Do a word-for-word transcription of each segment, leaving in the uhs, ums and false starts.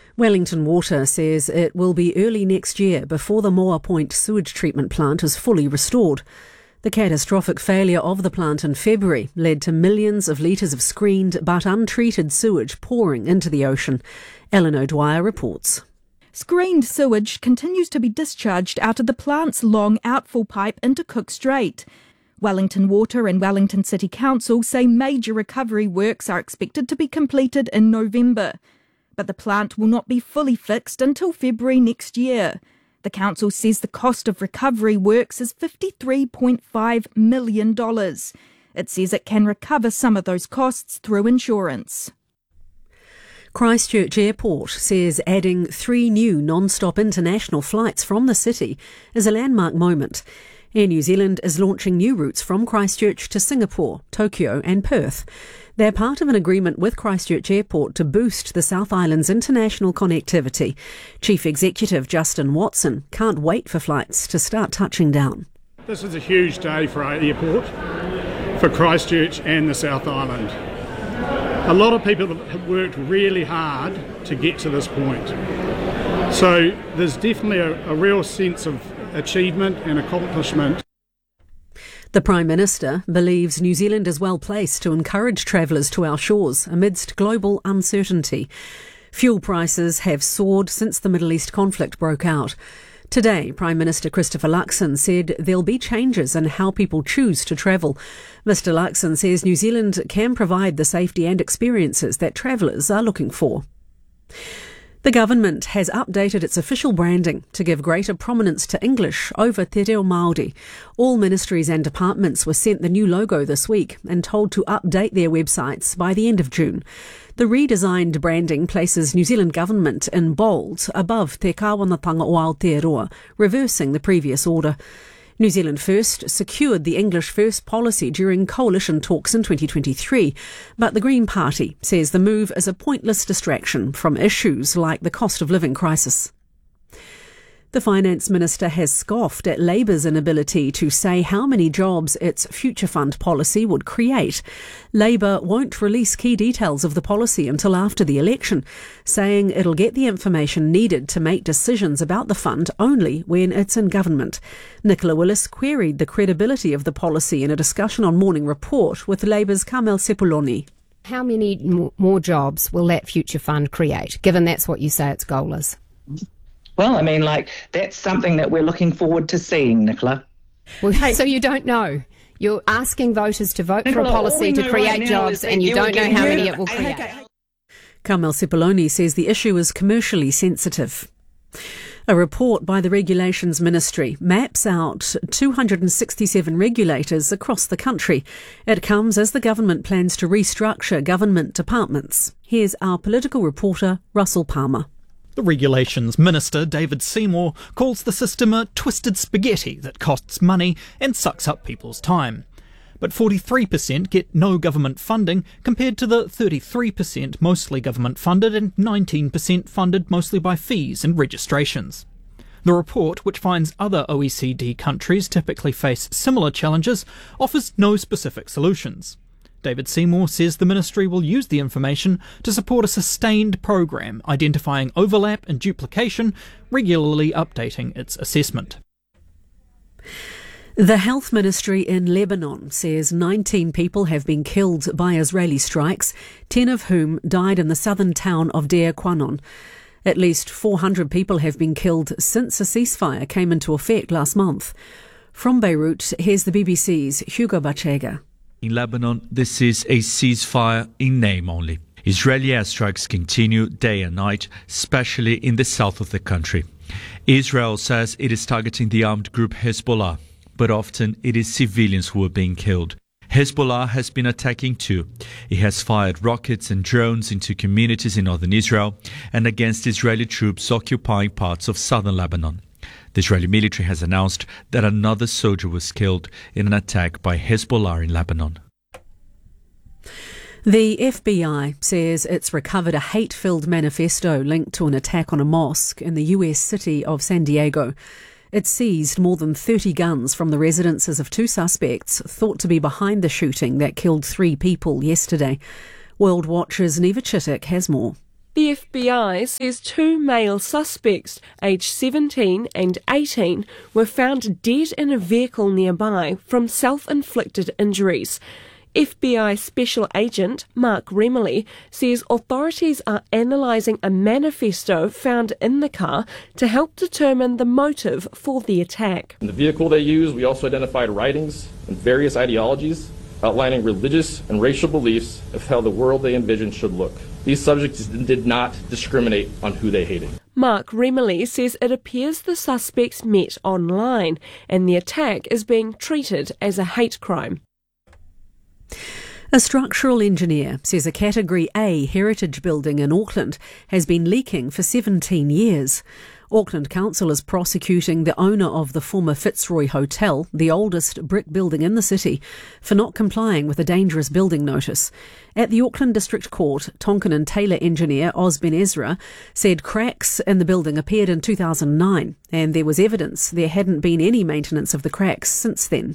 Wellington Water says it will be early next year before the Moa Point sewage treatment plant is fully restored. The catastrophic failure of the plant in February led to millions of litres of screened but untreated sewage pouring into the ocean. Ellen O'Dwyer reports. Screened sewage continues to be discharged out of the plant's long outfall pipe into Cook Strait. Wellington Water and Wellington City Council say major recovery works are expected to be completed in November. But the plant will not be fully fixed until February next year. The council says the cost of recovery works is fifty-three point five million dollars. It says it can recover some of those costs through insurance. Christchurch Airport says adding three new non-stop international flights from the city is a landmark moment. Air New Zealand is launching new routes from Christchurch to Singapore, Tokyo and Perth. They're part of an agreement with Christchurch Airport to boost the South Island's international connectivity. Chief Executive Justin Watson can't wait for flights to start touching down. This is a huge day for our airport, for Christchurch and the South Island. A lot of people have worked really hard to get to this point. So there's definitely a, a real sense of achievement and accomplishment. The Prime Minister believes New Zealand is well placed to encourage travellers to our shores amidst global uncertainty. Fuel prices have soared since the Middle East conflict broke out. Today, Prime Minister Christopher Luxon said there'll be changes in how people choose to travel. Mister Luxon says New Zealand can provide the safety and experiences that travellers are looking for. The government has updated its official branding to give greater prominence to English over Te Reo Māori. All ministries and departments were sent the new logo this week and told to update their websites by the end of June. The redesigned branding places New Zealand government in bold above Te Kāwanatanga o Aotearoa, reversing the previous order. New Zealand First secured the English First policy during coalition talks in twenty twenty-three, but the Green Party says the move is a pointless distraction from issues like the cost of living crisis. The Finance Minister has scoffed at Labour's inability to say how many jobs its Future Fund policy would create. Labour won't release key details of the policy until after the election, saying it'll get the information needed to make decisions about the fund only when it's in government. Nicola Willis queried the credibility of the policy in a discussion on Morning Report with Labour's Carmel Sepuloni. How many more jobs will that Future Fund create, given that's what you say its goal is? Well, I mean, like, that's something that we're looking forward to seeing, Nicola. Well, hey. So you don't know. You're asking voters to vote Nicola, for a policy to create right jobs and you don't know how many it will create. Okay. Carmel Sepuloni says the issue is commercially sensitive. A report by the Regulations Ministry maps out two hundred sixty-seven regulators across the country. It comes as the government plans to restructure government departments. Here's our political reporter, Russell Palmer. The Regulations Minister, David Seymour, calls the system a twisted spaghetti that costs money and sucks up people's time. But forty-three percent get no government funding compared to the thirty-three percent mostly government funded and nineteen percent funded mostly by fees and registrations. The report, which finds other O E C D countries typically face similar challenges, offers no specific solutions. David Seymour says the ministry will use the information to support a sustained program identifying overlap and duplication, regularly updating its assessment. The Health Ministry in Lebanon says nineteen people have been killed by Israeli strikes, ten of whom died in the southern town of Deir Quanon. At least four hundred people have been killed since a ceasefire came into effect last month. From Beirut, here's the B B C's Hugo Bachega. In Lebanon, this is a ceasefire in name only. Israeli airstrikes continue day and night, especially in the south of the country. Israel says it is targeting the armed group Hezbollah, but often it is civilians who are being killed. Hezbollah has been attacking too. It has fired rockets and drones into communities in northern Israel and against Israeli troops occupying parts of southern Lebanon. The Israeli military has announced that another soldier was killed in an attack by Hezbollah in Lebanon. The F B I says it's recovered a hate-filled manifesto linked to an attack on a mosque in the U S city of San Diego. It seized more than thirty guns from the residences of two suspects thought to be behind the shooting that killed three people yesterday. World Watch's Neva Chittick has more. The F B I says two male suspects, aged seventeen and eighteen, were found dead in a vehicle nearby from self-inflicted injuries. F B I Special Agent Mark Remley says authorities are analysing a manifesto found in the car to help determine the motive for the attack. In the vehicle they used, we also identified writings and various ideologies outlining religious and racial beliefs of how the world they envisioned should look. These subjects did not discriminate on who they hated. Mark Remley says it appears the suspects met online and the attack is being treated as a hate crime. A structural engineer says a Category A heritage building in Auckland has been leaking for seventeen years. Auckland Council is prosecuting the owner of the former Fitzroy Hotel, the oldest brick building in the city, for not complying with a dangerous building notice. At the Auckland District Court, Tonkin and Taylor engineer Osben Ezra said cracks in the building appeared in two thousand nine and there was evidence there hadn't been any maintenance of the cracks since then.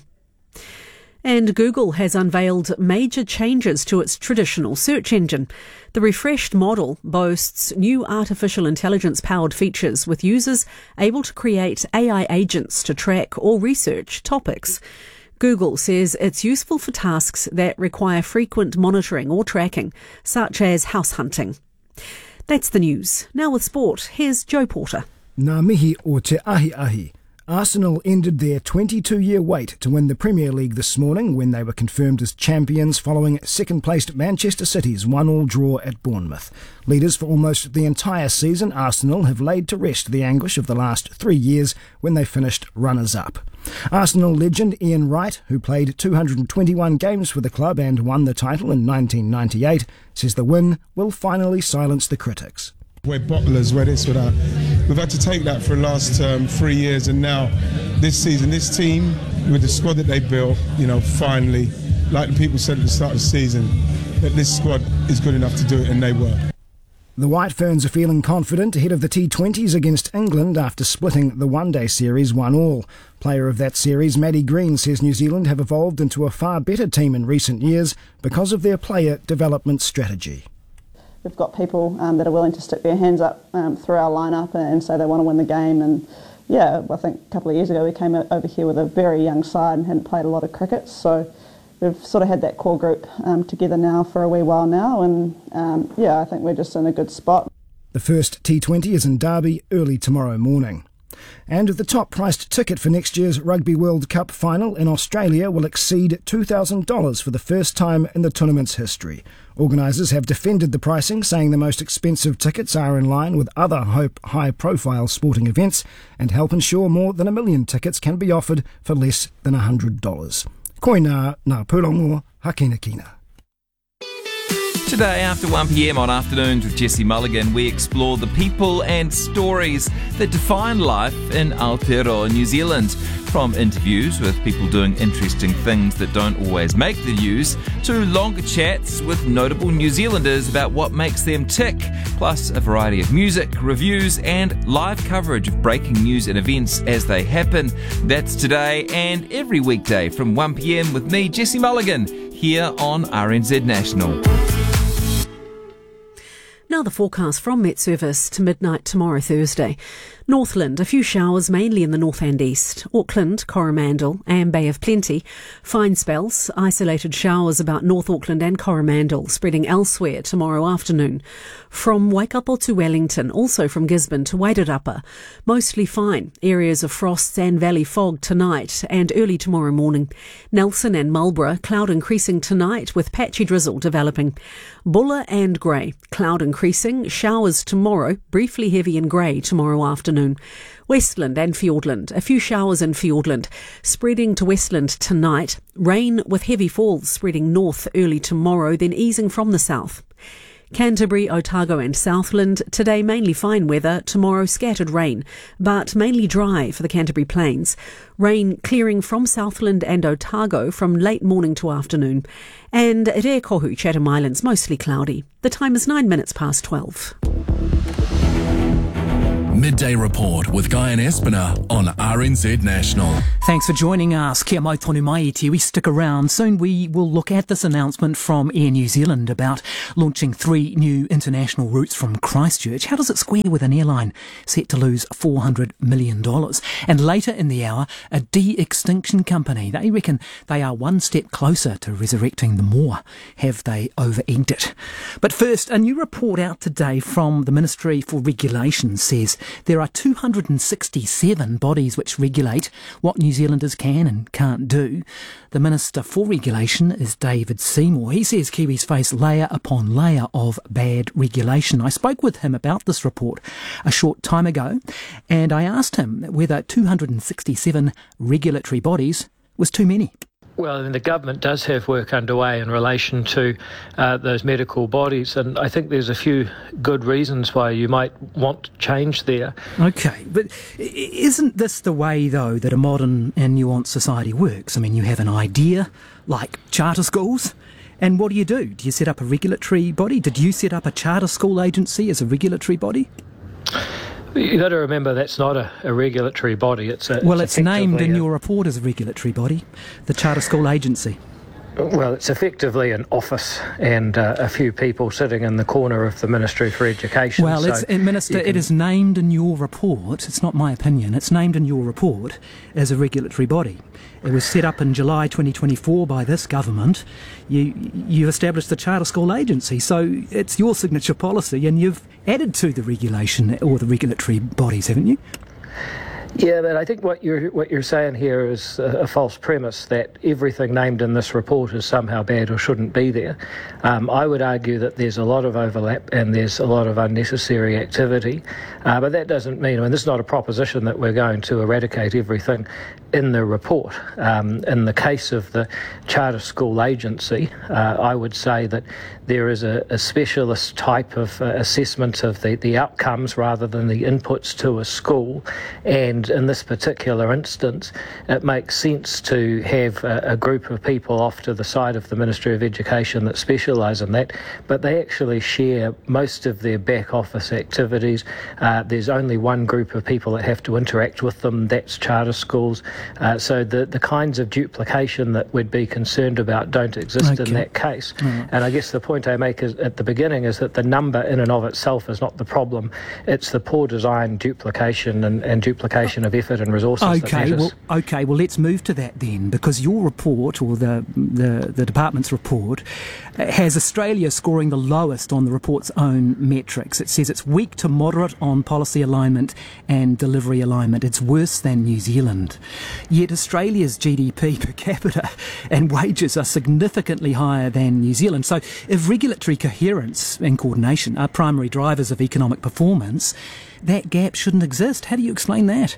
And Google has unveiled major changes to its traditional search engine. The refreshed model boasts new artificial intelligence-powered features with users able to create A I agents to track or research topics. Google says it's useful for tasks that require frequent monitoring or tracking, such as house hunting. That's the news. Now with sport, here's Joe Porter. Ngā mihi o te ahi ahi. Arsenal ended their twenty-two-year wait to win the Premier League this morning when they were confirmed as champions following second-placed Manchester City's one-all draw at Bournemouth. Leaders for almost the entire season, Arsenal have laid to rest the anguish of the last three years when they finished runners-up. Arsenal legend Ian Wright, who played two hundred twenty-one games for the club and won the title in nineteen ninety-eight, says the win will finally silence the critics. We're bottlers, we're this, we're that. We've had to take that for the last um, three years, and now this season, this team, with the squad that they built, you know, finally, like the people said at the start of the season, that this squad is good enough to do it, and they were. The White Ferns are feeling confident ahead of the T twenties against England after splitting the one-day series one all. Player of that series, Maddie Green, says New Zealand have evolved into a far better team in recent years because of their player development strategy. We've got people um, that are willing to stick their hands up um, through our lineup and, and say they want to win the game. And yeah, I think a couple of years ago we came over here with a very young side and hadn't played a lot of cricket. So we've sort of had that core group um, together now for a wee while now. And um, yeah, I think we're just in a good spot. The first T twenty is in Derby early tomorrow morning. And the top-priced ticket for next year's Rugby World Cup final in Australia will exceed two thousand dollars for the first time in the tournament's history. Organisers have defended the pricing, saying the most expensive tickets are in line with other high-profile sporting events and help ensure more than a million tickets can be offered for less than one hundred dollars. Koina ngā pūrongo hakina kina. Today, after one p m on Afternoons with Jesse Mulligan, we explore the people and stories that define life in Aotearoa, New Zealand. From interviews with people doing interesting things that don't always make the news, to longer chats with notable New Zealanders about what makes them tick, plus a variety of music, reviews, and live coverage of breaking news and events as they happen. That's today and every weekday from one p m with me, Jesse Mulligan, here on R N Z National. Now the forecast from Met Service to midnight tomorrow, Thursday. Northland, a few showers mainly in the north and east. Auckland, Coromandel and Bay of Plenty. Fine spells, isolated showers about North Auckland and Coromandel, spreading elsewhere tomorrow afternoon. From Waikato to Wellington, also from Gisborne to Wairarapa. Mostly fine. Areas of frosts and valley fog tonight and early tomorrow morning. Nelson and Marlborough, cloud increasing tonight with patchy drizzle developing. Buller and Grey, cloud increasing, showers tomorrow, briefly heavy and grey tomorrow afternoon. Westland and Fiordland, a few showers in Fiordland, spreading to Westland tonight. Rain with heavy falls spreading north early tomorrow, then easing from the south. Canterbury, Otago and Southland, today mainly fine weather, tomorrow scattered rain, but mainly dry for the Canterbury Plains. Rain clearing from Southland and Otago from late morning to afternoon. And at Eakohu, Chatham Islands, mostly cloudy. The time is nine minutes past twelve. Midday Report with Guy and Espiner on R N Z National. Thanks for joining us. Kia mai tonu mai te we stick around. Soon we will look at this announcement from Air New Zealand about launching three new international routes from Christchurch. How does it square with an airline set to lose four hundred million dollars? And later in the hour, a de-extinction company. They reckon they are one step closer to resurrecting the moa. Have they over-egged it? But first, a new report out today from the Ministry for Regulation says there are two hundred sixty-seven bodies which regulate what New Zealanders can and can't do. The Minister for Regulation is David Seymour. He says Kiwis face layer upon layer of bad regulation. I spoke with him about this report a short time ago, and I asked him whether two hundred sixty-seven regulatory bodies was too many. Well, I mean, the government does have work underway in relation to uh, those medical bodies, and I think there's a few good reasons why you might want change there. Okay, but isn't this the way, though, that a modern and nuanced society works? I mean, you have an idea, like charter schools, and what do you do? Do you set up a regulatory body? Did you set up a charter school agency as a regulatory body? You've got to remember that's not a, a regulatory body. It's a, well, it's, it's named in a, your report as a regulatory body, the Charter School Agency. Well, it's effectively an office and uh, a few people sitting in the corner of the Ministry for Education. Well, so it's, Minister, can... it is named in your report, it's not my opinion, it's named in your report as a regulatory body. It was set up in July twenty twenty-four by this government. You you established the Charter School Agency, so it's your signature policy, and you've added to the regulation or the regulatory bodies, haven't you? Yeah, but I think what you're what you're saying here is a, a false premise that everything named in this report is somehow bad or shouldn't be there. Um, I would argue that there's a lot of overlap and there's a lot of unnecessary activity, uh, but that doesn't mean, I mean, this is not a proposition that we're going to eradicate everything in the report. Um, in the case of the Charter School Agency, uh, I would say that there is a, a specialist type of uh, assessment of the, the outcomes rather than the inputs to a school, and in this particular instance, it makes sense to have a, a group of people off to the side of the Ministry of Education that specialise in that, but they actually share most of their back office activities. Uh, there's only one group of people that have to interact with them, that's charter schools. Uh, so the, the kinds of duplication that we'd be concerned about don't exist okay. in that case. Mm. And I guess the point I make is, at the beginning is that the number in and of itself is not the problem. It's the poor design, duplication and, and duplication of effort and resources okay, that matters. Well, okay, well, let's move to that then, because your report, or the, the, the department's report, has Australia scoring the lowest on the report's own metrics. It says it's weak to moderate on policy alignment and delivery alignment. It's worse than New Zealand. Yet Australia's G D P per capita and wages are significantly higher than New Zealand. So if regulatory coherence and coordination are primary drivers of economic performance, that gap shouldn't exist. How do you explain that?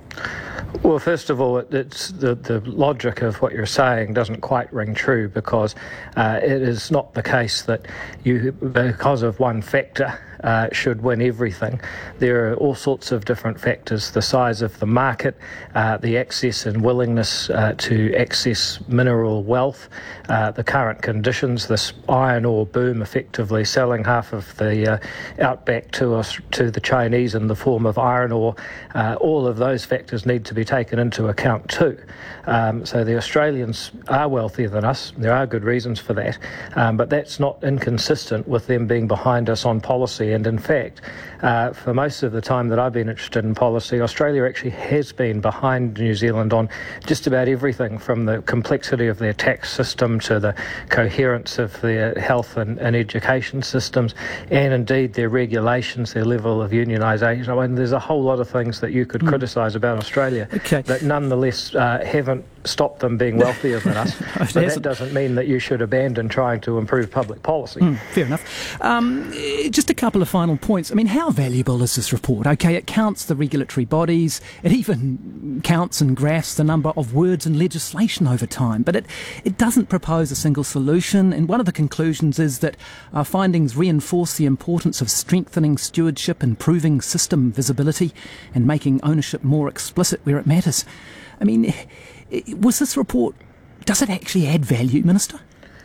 Well, first of all, it's the, the logic of what you're saying doesn't quite ring true, because uh, it is not the case that you, because of one factor, Uh, should win everything. There are all sorts of different factors: the size of the market, uh, the access and willingness uh, to access mineral wealth, uh, the current conditions, this iron ore boom effectively selling half of the uh, outback to us, to the Chinese in the form of iron ore. Uh, all of those factors need to be taken into account too. Um, so the Australians are wealthier than us. There are good reasons for that, um, but that's not inconsistent with them being behind us on policy. And in fact, uh, for most of the time that I've been interested in policy, Australia actually has been behind New Zealand on just about everything, from the complexity of their tax system to the coherence of their health and, and education systems, and indeed their regulations, their level of unionisation. I mean, there's a whole lot of things that you could mm. criticise about Australia okay. that nonetheless uh, haven't stopped them being wealthier than us. But that doesn't mean that you should abandon trying to improve public policy. Mm, fair enough. Um, just a couple of final points. I mean, how valuable is this report? Okay, it counts the regulatory bodies. It even counts and graphs the number of words in legislation over time. But it, it doesn't propose a single solution. And one of the conclusions is that our findings reinforce the importance of strengthening stewardship, improving system visibility, and making ownership more explicit where it matters. I mean, was this report, does it actually add value, Minister?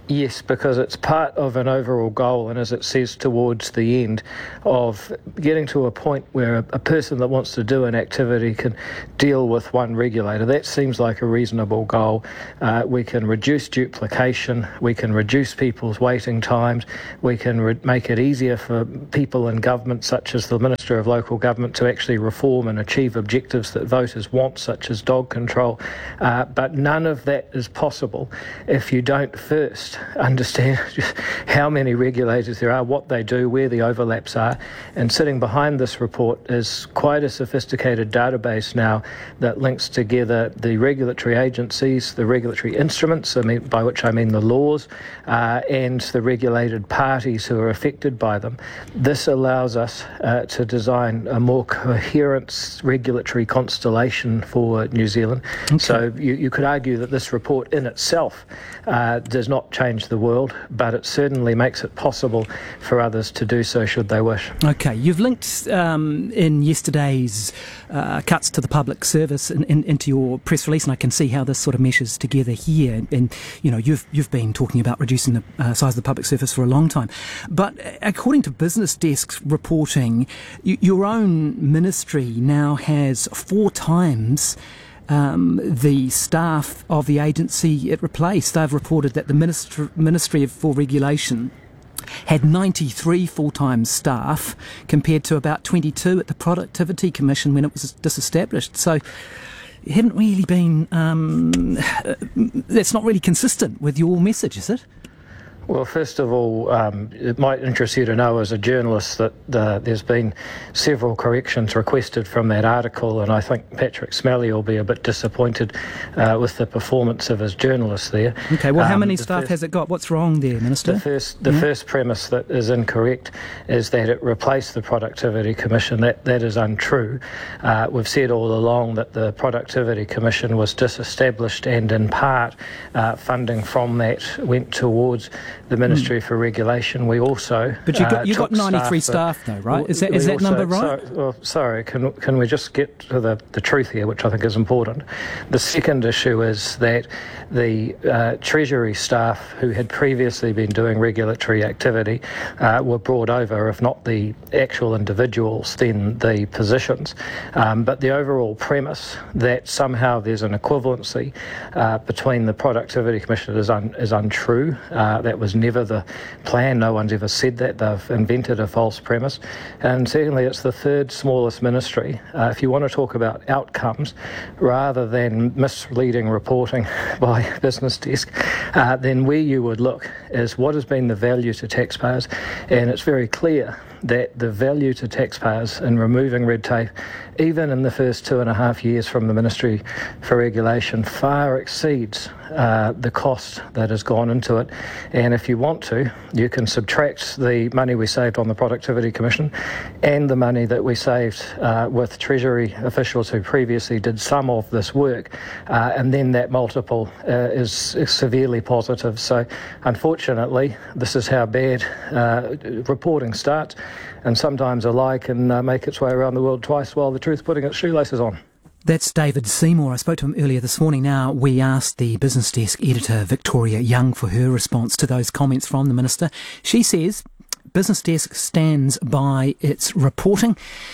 Yes, because it's part of an overall goal, and as it says towards the end, of getting to a point where a, a person that wants to do an activity can deal with one regulator. That seems like a reasonable goal. Uh, we can reduce duplication, we can reduce people's waiting times, we can re- make it easier for people in government, such as the Minister of Local Government, to actually reform and achieve objectives that voters want, such as dog control. Uh, but none of that is possible if you don't first understand just how many regulators there are, what they do, where the overlaps are. And sitting behind this report is quite a sophisticated database now that links together the regulatory agencies, the regulatory instruments, I mean, by which I mean the laws, uh, and the regulated parties who are affected by them. This allows us uh, to design a more coherent regulatory constellation for New Zealand. Okay. So you, you could argue that this report in itself uh, does not change the world, but it certainly makes it possible for others to do so should they wish. Okay, you've linked um, in yesterday's uh, cuts to the public service in, in, into your press release, and I can see how this sort of meshes together here. And you know, you've you've been talking about reducing the uh, size of the public service for a long time, but according to Business Desk's reporting, y- your own ministry now has four times Um, the staff of the agency it replaced. They've reported that the Ministry, Ministry for Regulation had ninety-three full-time staff compared to about twenty-two at the Productivity Commission when it was disestablished. So you haven't really been, um, that's not really consistent with your message, is it? Well, first of all, um, it might interest you to know as a journalist that uh, there's been several corrections requested from that article, and I think Patrick Smelly will be a bit disappointed uh, with the performance of his journalists there. Okay, well, how um, many staff first, has it got? What's wrong there, Minister? The first, the yeah. first premise that is incorrect is that it replaced the Productivity Commission. That, that is untrue. Uh, we've said all along that the Productivity Commission was disestablished, and in part, uh, funding from that went towards the Ministry mm. for Regulation. We also but you got uh, you got ninety-three staff, staff though, right? Is that is that also, number right? Sorry, well, sorry, can can we just get to the, the truth here, which I think is important. The second issue is that the uh, Treasury staff who had previously been doing regulatory activity uh, were brought over, if not the actual individuals, then the positions. Um, but the overall premise that somehow there's an equivalency uh, between the Productivity Commission is un, is untrue. Uh, that was never the plan. No one's ever said that. They've invented a false premise. And secondly, it's the third smallest ministry. Uh, if you want to talk about outcomes rather than misleading reporting by Business Desk, uh, then where you would look is what has been the value to taxpayers. And it's very clear that the value to taxpayers in removing red tape, even in the first two and a half years from the Ministry for Regulation, far exceeds uh, the cost that has gone into it. And if you want to, you can subtract the money we saved on the Productivity Commission and the money that we saved uh, with Treasury officials who previously did some of this work, uh, and then that multiple uh, is, is severely positive. So unfortunately, this is how bad uh, reporting starts. And sometimes a lie can uh, make its way around the world twice while the truth putting its shoelaces on. That's David Seymour. I spoke to him earlier this morning. Now, we asked the Business Desk editor, Victoria Young, for her response to those comments from the Minister. She says Business Desk stands by its reporting.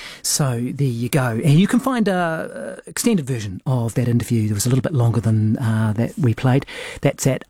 So there you go. And you can find a extended version of that interview. It was a little bit longer than uh, that we played. That's at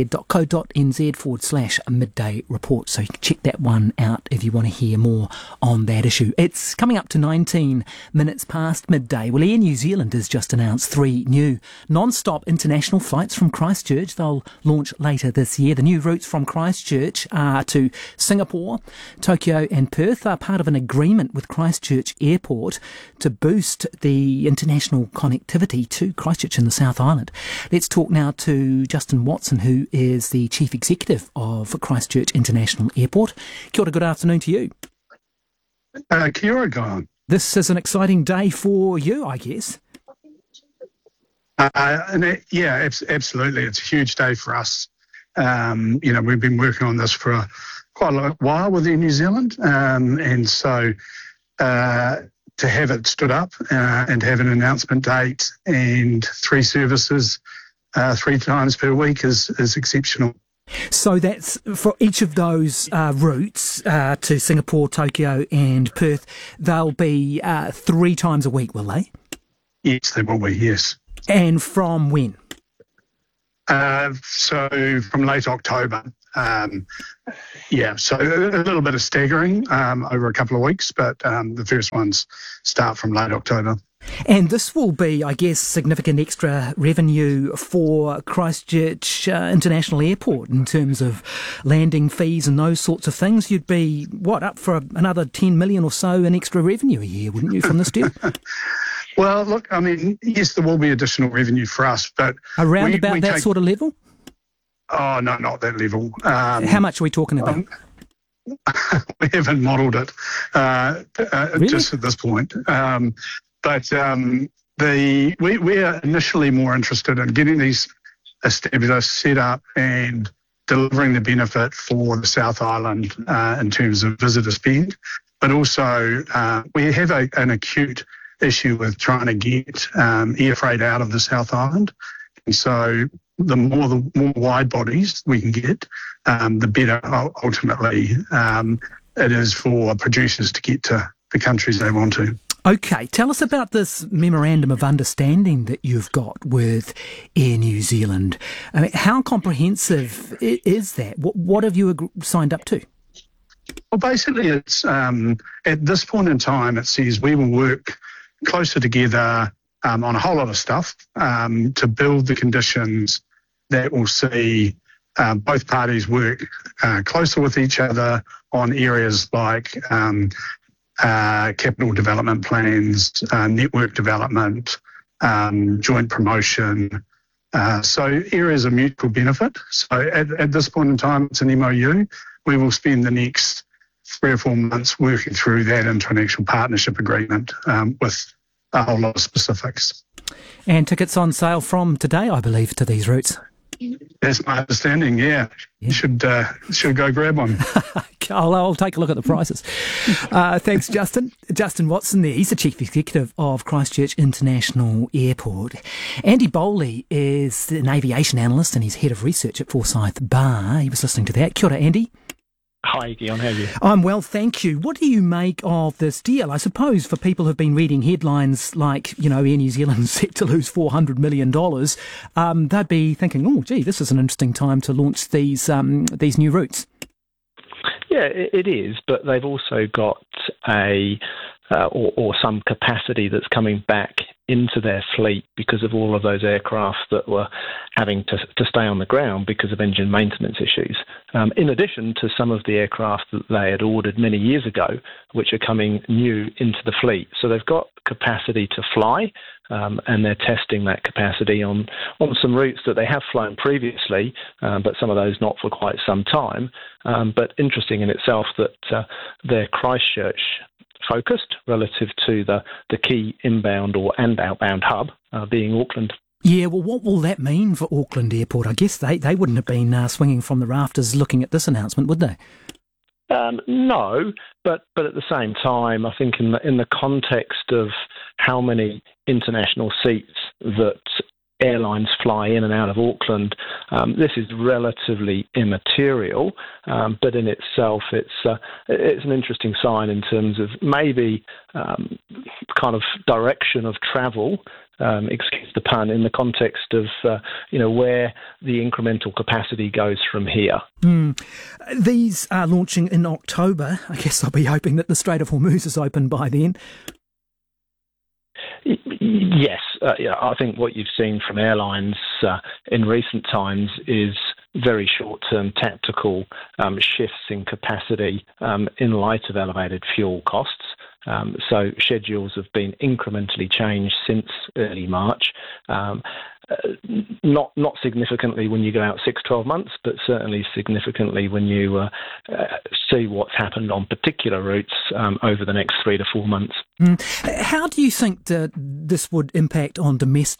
rnz.co.nz forward slash midday report. So you can check that one out if you want to hear more on that issue. It's coming up to nineteen minutes past midday. Well, Air New Zealand has just announced three new non-stop international flights from Christchurch. They'll launch later this year. The new routes from Christchurch are to Singapore, Tokyo and Perth are part of an agreement with Christchurch Airport to boost the international connectivity to Christchurch in the South Island. Let's talk now to Justin Watson, who is the Chief Executive of Christchurch International Airport. Kia ora, good afternoon to you. Uh, kia ora, Guyon. This is an exciting day for you, I guess. Uh, and it, yeah, absolutely. It's a huge day for us. Um, you know, we've been working on this for a, quite a while with Air New Zealand, um, and so uh, to have it stood up uh, and have an announcement date and three services uh, three times per week is, is exceptional. So that's for each of those uh, routes uh, to Singapore, Tokyo and Perth, they'll be uh, three times a week, will they? Yes, they will be, yes. And from when? Uh, so from late October. Um, yeah, so a little bit of staggering um, over a couple of weeks, but um, the first ones start from late October. And this will be, I guess, significant extra revenue for Christchurch uh, International Airport in terms of landing fees and those sorts of things. You'd be, what, up for another ten million or so in extra revenue a year, wouldn't you, from this deal? Well, look, I mean, yes, there will be additional revenue for us, but... Around we, about we that take, sort of level? Oh, no, not that level. Um, How much are we talking about? Um, we haven't modelled it uh, uh, really? just at this point. Um, but um, the we, we are initially more interested in getting these established, set up and delivering the benefit for the South Island uh, in terms of visitor spend. But also uh, we have a, an acute issue with trying to get um, air freight out of the South Island. And so the more the more wide bodies we can get, um, the better ultimately um, it is for producers to get to the countries they want to. Okay, tell us about this memorandum of understanding that you've got with Air New Zealand. I mean, how comprehensive is that? What, what have you ag- signed up to? Well, basically, it's um, at this point in time, it says we will work closer together um, on a whole lot of stuff um, to build the conditions that will see uh, both parties work uh, closer with each other on areas like um, uh, capital development plans, uh, network development, um, joint promotion. Uh, so areas of mutual benefit. So at, at this point in time, it's an M O U. We will spend the next three or four months working through that international partnership agreement um, with a whole lot of specifics. And tickets on sale from today, I believe, to these routes. That's my understanding, yeah. yeah. You should, uh, should go grab one. I'll, I'll take a look at the prices. Uh, thanks, Justin. Justin Watson there. He's the Chief Executive of Christchurch International Airport. Andy Bowley is an aviation analyst and he's Head of Research at Forsyth Barr. He was listening to that. Kia ora, Andy. Hi, Dion. How are you? I'm well, thank you. What do you make of this deal? I suppose for people who've been reading headlines like, you know, Air New Zealand set to lose four hundred million dollars, um, they'd be thinking, oh, gee, this is an interesting time to launch these um, these new routes. Yeah, it is, but they've also got a uh, or, or some capacity that's coming back into their fleet because of all of those aircraft that were having to, to stay on the ground because of engine maintenance issues, um, in addition to some of the aircraft that they had ordered many years ago, which are coming new into the fleet. So they've got capacity to fly, um, and they're testing that capacity on, on some routes that they have flown previously, um, but some of those not for quite some time. Um, but interesting in itself that uh, they're Christchurch focused relative to the, the key inbound or and outbound hub uh, being Auckland. Yeah, well, what will that mean for Auckland Airport? I guess they, they wouldn't have been uh, swinging from the rafters looking at this announcement, would they? Um, no, but but at the same time, I think in the in the context of how many international seats that airlines fly in and out of Auckland, um, this is relatively immaterial, um, but in itself it's uh, it's an interesting sign in terms of maybe um, kind of direction of travel, um, excuse the pun, in the context of uh, you know where the incremental capacity goes from here. Mm. These are launching in October. I guess I'll be hoping that the Strait of Hormuz is open by then. Yes, uh, yeah, I think what you've seen from airlines uh, in recent times is very short-term tactical um, shifts in capacity um, in light of elevated fuel costs. Um, so schedules have been incrementally changed since early March. Um, uh, not not significantly when you go out six, twelve months, but certainly significantly when you uh, uh, see what's happened on particular routes um, over the next three to four months. Mm. How do you think that this would impact on domestic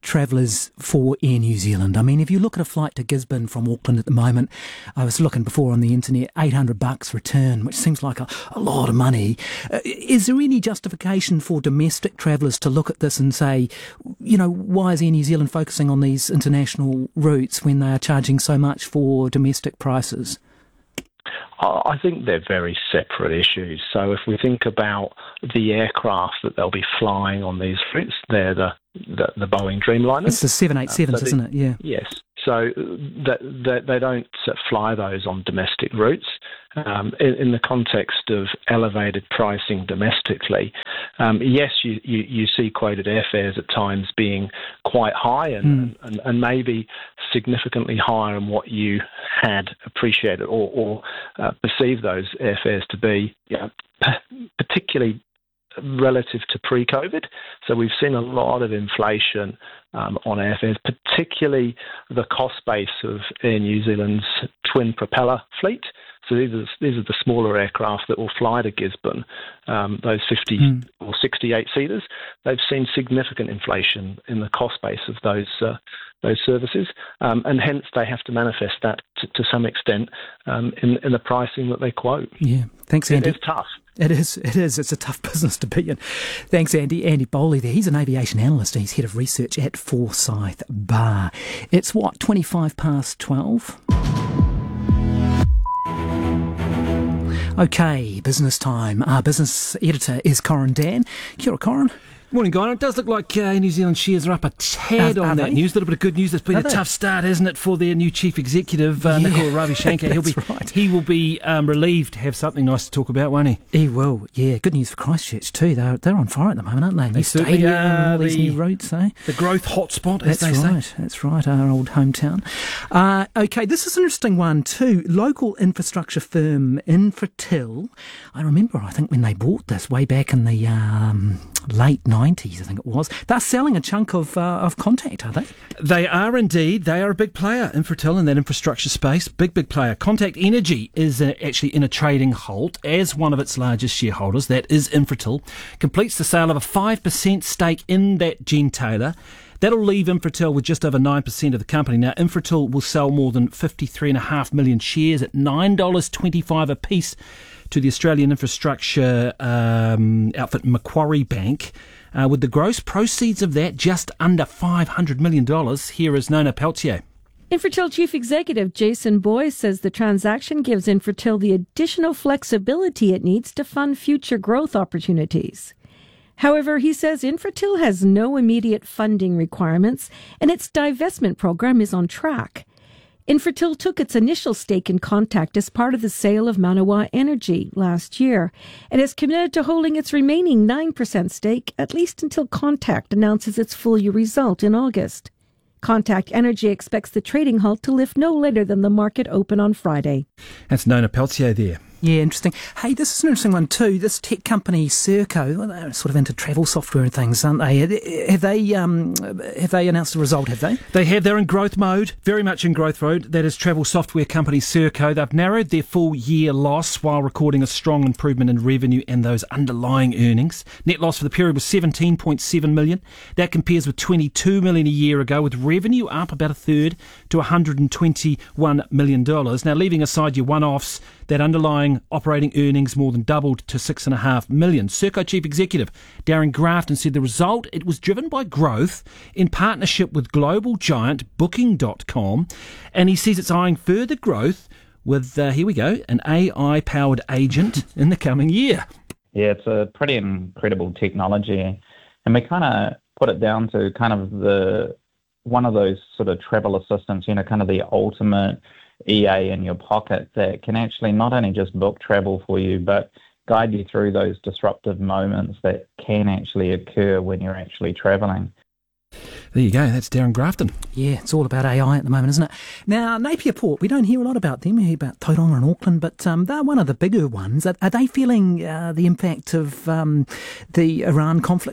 travellers for Air New Zealand? I mean, if you look at a flight to Gisborne from Auckland at the moment, I was looking before on the internet, eight hundred bucks return, which seems like a, a lot of money. Uh, is there any justification for domestic travellers to look at this and say, you know, why is Air New Zealand focusing on these international routes when they are charging so much for domestic prices? I think they're very separate issues. So if we think about the aircraft that they'll be flying on these routes, they're the, the, the Boeing Dreamliners. It's the seven eighty-sevens, uh, so isn't it? Yeah. Yes. So that, that they don't fly those on domestic routes. Um, in, in the context of elevated pricing domestically, um, yes, you, you, you see quoted airfares at times being quite high and, mm. and, and maybe significantly higher than what you had appreciated or, or uh, perceived those airfares to be, you know, particularly relative to pre-COVID. So we've seen a lot of inflation um, on airfares, particularly the cost base of Air New Zealand's twin propeller fleet. So these are these are the smaller aircraft that will fly to Gisborne, um, those fifty mm. or sixty-eight seaters. They've seen significant inflation in the cost base of those uh, those services, um, and hence they have to manifest that to, to some extent um, in, in the pricing that they quote. Yeah, thanks, Andy. It is tough. It is, it is. It's a tough business to be in. Thanks, Andy. Andy Bowley there. He's an aviation analyst. He's head of research at Forsyth Bar. It's what, twenty-five past twelve? Okay, business time. Our business editor is Corin Dan. Kia ora, Corin. Morning, Guy. It does look like uh, New Zealand shares are up a tad are, on are that they? news. A little bit of good news. It's been Are a they? tough start, hasn't it, for their new chief executive, uh, Yeah, Nicola Ravishankar. He'll be, that's right. He will be um, relieved to have something nice to talk about, won't he? He will, yeah. Good news for Christchurch too. They're they're on fire at the moment, aren't they? They New certainly stadium, are. all these The- new routes, eh? The growth hotspot, as That's they right. say. That's right. Our old hometown. Uh, okay, this is an interesting one too. Local infrastructure firm Infratil. I remember, I think, when they bought this way back in the um, late nineties, I think it was. They're selling a chunk of uh, of Contact, are they? They are indeed. They are a big player, Infratil, in that infrastructure space. Big, big player. Contact Energy is uh, actually in a trading halt as one of its largest shareholders. That is Infratil. Completes the sale of a five percent stake in that gentailer. That'll leave Infratil with just over nine percent of the company. Now, Infratil will sell more than fifty-three point five million shares at nine dollars twenty-five a piece to the Australian infrastructure um, outfit Macquarie Bank. Uh, with the gross proceeds of that just under five hundred million dollars, here is Nona Peltier. Infratil Chief Executive Jason Boyes says the transaction gives Infratil the additional flexibility it needs to fund future growth opportunities. However, he says Infratil has no immediate funding requirements and its divestment program is on track. Infratil took its initial stake in Contact as part of the sale of Manawa Energy last year and is committed to holding its remaining nine percent stake at least until Contact announces its full year result in August. Contact Energy expects the trading halt to lift no later than the market open on Friday. That's Nona Peltier there. Yeah, interesting. Hey, this is an interesting one too. This tech company Serco, well, they're sort of into travel software and things, aren't they? Have they um, have they announced a result? Have they? They have. They're in growth mode, very much in growth mode. That is travel software company Serco. They've narrowed their full year loss while recording a strong improvement in revenue and those underlying earnings. Net loss for the period was seventeen point seven million. That compares with twenty-two million a year ago, with revenue up about a third to one hundred twenty-one million dollars. Now, leaving aside your one-offs, that underlying operating earnings more than doubled to six and a half million. Serco Chief Executive Darren Grafton said the result, it was driven by growth in partnership with global giant Booking dot com, and he says it's eyeing further growth with, uh, here we go, an A I-powered agent in the coming year. Yeah, it's a pretty incredible technology, and we kind of put it down to kind of the one of those sort of travel assistants, you know, kind of the ultimate E A in your pocket that can actually not only just book travel for you, but guide you through those disruptive moments that can actually occur when you're actually travelling. There you go, that's Darren Grafton. Yeah, it's all about A I at the moment, isn't it? Now, Napier Port, we don't hear a lot about them. We hear about Tauranga and Auckland, but um, they're one of the bigger ones. Are, are they feeling uh, the impact of um, the Iran conflict?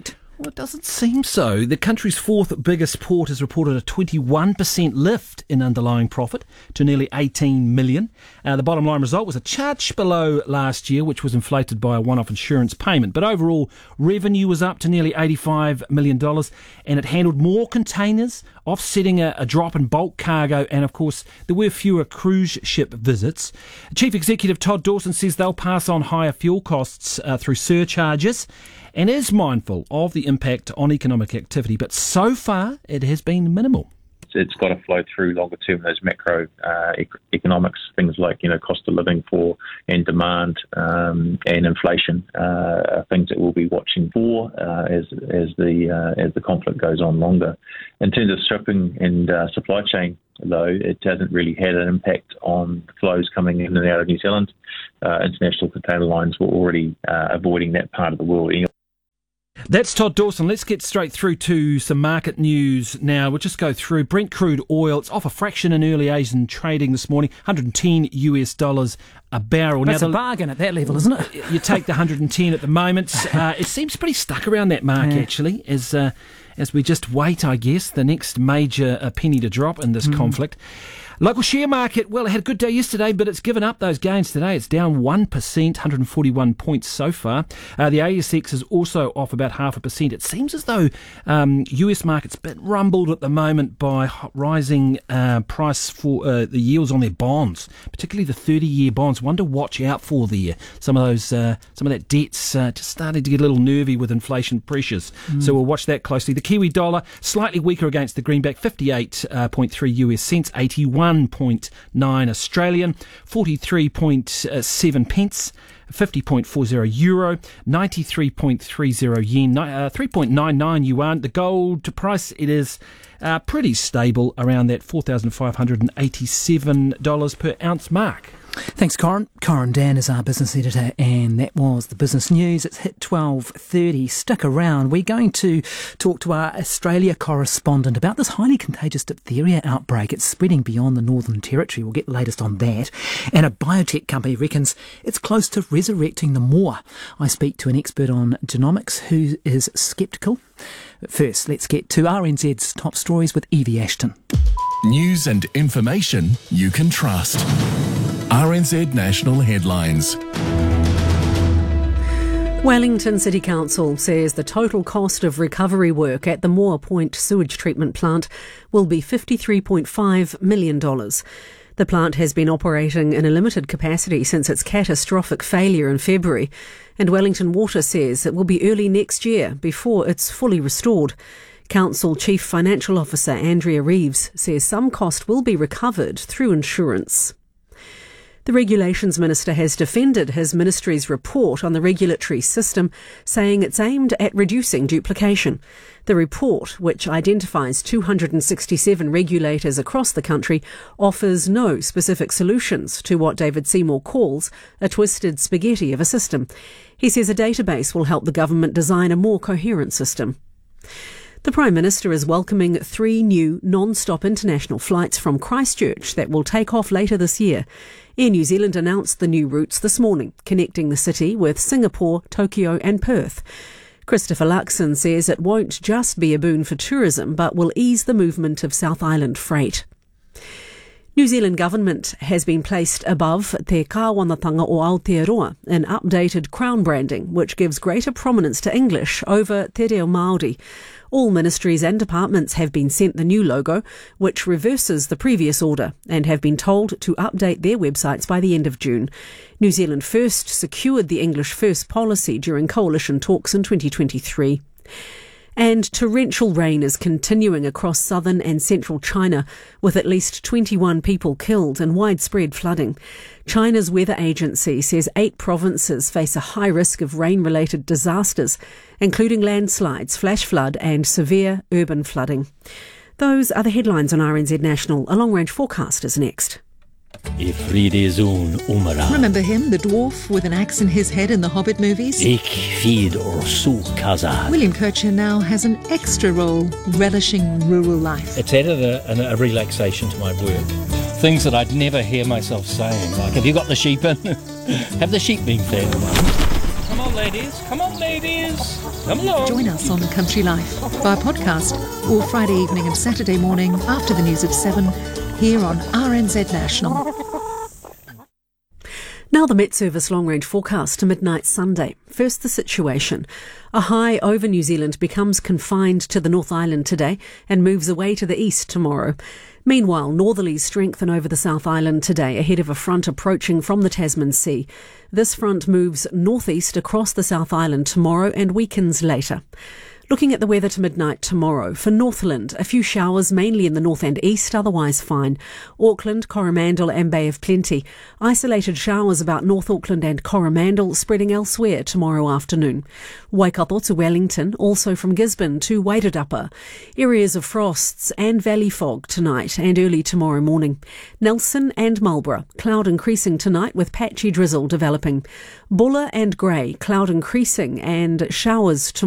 Well, it doesn't seem so. The country's fourth biggest port has reported a twenty-one percent lift in underlying profit to nearly eighteen million. Uh, the bottom line result was a touch below last year, which was inflated by a one-off insurance payment. But overall, revenue was up to nearly eighty-five million dollars, and it handled more containers, offsetting a, a drop in bulk cargo, and of course, there were fewer cruise ship visits. Chief Executive Todd Dawson says they'll pass on higher fuel costs uh, through surcharges, and is mindful of the impact on economic activity, but so far it has been minimal. It's got to flow through longer term, those macro uh, ec- economics, things like, you know, cost of living for and demand um, and inflation, uh, are things that we'll be watching for uh, as as the uh, as the conflict goes on longer. In terms of shipping and uh, supply chain, though, it hasn't really had an impact on flows coming in and out of New Zealand. Uh, international container lines were already uh, avoiding that part of the world anyway. That's Todd Dawson. Let's get straight through to some market news now. We'll just go through Brent crude oil. It's off a fraction in early Asian trading this morning, one hundred ten US dollars a barrel. That's now, a the, bargain at that level, isn't it? You take the one hundred ten at the moment. Uh, it seems pretty stuck around that mark, Yeah. actually, as uh, as we just wait, I guess, the next major uh, penny to drop in this Mm. conflict. Local share market, well, it had a good day yesterday, but it's given up those gains today. It's down one percent, one hundred forty-one points so far. Uh, the A S X is also off about half a percent. It seems as though um, U S market's a bit rumbled at the moment by h- rising uh, price for uh, the yields on their bonds, particularly the thirty-year bonds. One to watch out for there. Some of those, uh, some of that debt's uh, just starting to get a little nervy with inflation pressures. Mm. So we'll watch that closely. The Kiwi dollar, slightly weaker against the greenback, fifty-eight point three U S cents, eighty-one point nine Australian, forty-three point seven pence, fifty point four zero euro, ninety-three point three zero yen, uh, three point nine nine yuan. The gold price, it is uh, pretty stable around that four thousand five hundred eighty-seven dollars per ounce mark. Thanks, Corin. Corin Dan is our business editor, and that was the business news. It's hit twelve thirty. Stick around. We're going to talk to our Australia correspondent about this highly contagious diphtheria outbreak. It's spreading beyond the Northern Territory. We'll get the latest on that. And a biotech company reckons it's close to resurrecting the moa. I speak to an expert on genomics who is sceptical. But first, let's get to R N Z's top stories with Evie Ashton. News and information you can trust. R N Z National Headlines. Wellington City Council says the total cost of recovery work at the Moore Point sewage treatment plant will be fifty-three point five million dollars. The plant has been operating in a limited capacity since its catastrophic failure in February, and Wellington Water says it will be early next year before it's fully restored. Council Chief Financial Officer Andrea Reeves says some cost will be recovered through insurance. The Regulations Minister has defended his ministry's report on the regulatory system, saying it's aimed at reducing duplication. The report, which identifies two hundred sixty-seven regulators across the country, offers no specific solutions to what David Seymour calls a twisted spaghetti of a system. He says a database will help the government design a more coherent system. The Prime Minister is welcoming three new non-stop international flights from Christchurch that will take off later this year. Air New Zealand announced the new routes this morning, connecting the city with Singapore, Tokyo and Perth. Christopher Luxon says it won't just be a boon for tourism, but will ease the movement of South Island freight. New Zealand government has been placed above Te Kāwanatanga o Aotearoa in updated crown branding, which gives greater prominence to English over Te Reo Māori. All ministries and departments have been sent the new logo, which reverses the previous order, and have been told to update their websites by the end of June. New Zealand First secured the English First policy during coalition talks in twenty twenty-three. And torrential rain is continuing across southern and central China, with at least twenty-one people killed and widespread flooding. China's weather agency says eight provinces face a high risk of rain-related disasters, including landslides, flash flood and severe urban flooding. Those are the headlines on R N Z National. A long-range forecast is next. Remember him, the dwarf with an axe in his head in the Hobbit movies? William Kircher now has an extra role, relishing rural life. It's added a, a relaxation to my work. Things that I'd never hear myself saying, like, have you got the sheep in? Have the sheep been fed? Come on, ladies. Come on, ladies. Come along. Join us on Country Life via podcast or Friday evening and Saturday morning after the news of seven here on R N Z National. Now the Met Service long-range forecast to midnight Sunday. First, the situation. A high over New Zealand becomes confined to the North Island today and moves away to the east tomorrow. Meanwhile, northerlies strengthen over the South Island today ahead of a front approaching from the Tasman Sea. This front moves northeast across the South Island tomorrow and weakens later. Looking at the weather to midnight tomorrow, for Northland, a few showers mainly in the north and east, otherwise fine. Auckland, Coromandel and Bay of Plenty. Isolated showers about North Auckland and Coromandel, spreading elsewhere tomorrow afternoon. Waikato to Wellington, also from Gisborne to Wairarapa. Areas of frosts and valley fog tonight and early tomorrow morning. Nelson and Marlborough, cloud increasing tonight with patchy drizzle developing. Buller and Grey, cloud increasing and showers tomorrow.